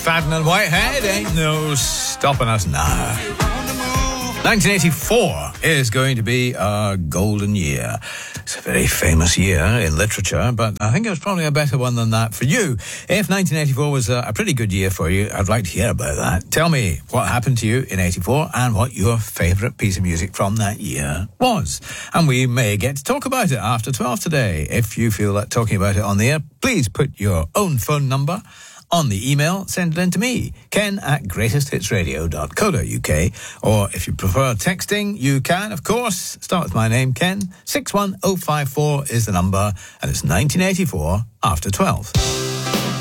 McFadden and Whitehead. Ain't no stopping us now. 1984 is going to be a golden year. It's a very famous year in literature, but I think it was probably a better one than that for you. If 1984 was a pretty good year for you, I'd like to hear about that. Tell me what happened to you in 84 and what your favourite piece of music from that year was. And we may get to talk about it after 12 today. If you feel like talking about it on the air, please put your own phone number on the email, send it in to me, ken@greatesthitsradio.co.uk, or if you prefer texting, you can, of course. Start with my name, Ken. 61054 is the number, and it's 1984 after 12.